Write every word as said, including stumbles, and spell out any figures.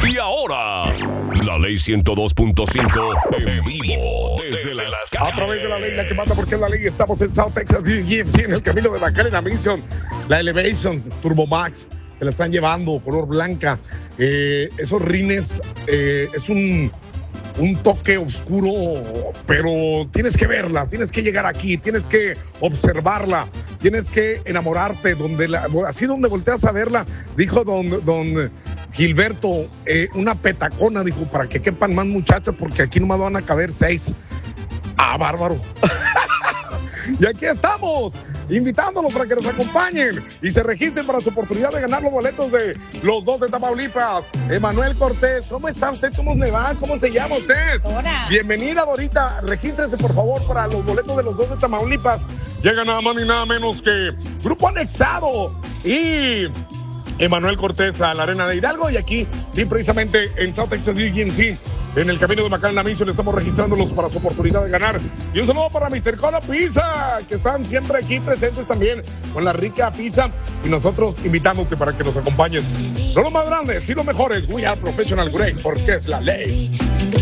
Y ahora, la ley ciento dos punto cinco en vivo desde las calles. A través de la ley, la que mata porque es la ley, estamos en South Texas G M C, en el camino de McAllen Mission, la Elevation Turbo Max, que la están llevando, color blanca. Eh, esos rines, eh, es un, un toque oscuro, pero tienes que verla, tienes que llegar aquí, tienes que observarla, tienes que enamorarte, donde la, así donde volteas a verla, dijo don, don Gilberto, eh, una petacona, dijo, para que quepan más muchachas, porque aquí nomás van a caber seis. Ah, bárbaro. Y aquí estamos, invitándolos para que nos acompañen y se registren para su oportunidad de ganar los boletos de los dos de Tamaulipas. Emanuel Cortés, ¿cómo está usted? ¿Cómo le va? ¿Cómo se llama usted? Hola. Bienvenida, Dorita. Regístrese, por favor, para los boletos de los dos de Tamaulipas. Llega nada más ni nada menos que Grupo Anexado y Emanuel Cortés a la Arena de Hidalgo. Y aquí, sí, precisamente en South Texas G M C, en el camino de McAllen Mission, estamos registrándolos para su oportunidad de ganar. Y un saludo para mister Cola Pizza, que están siempre aquí presentes también con la rica pizza. Y nosotros invitándote para que nos acompañes. No lo más grande, sino lo mejores. We are professional great, porque es la ley.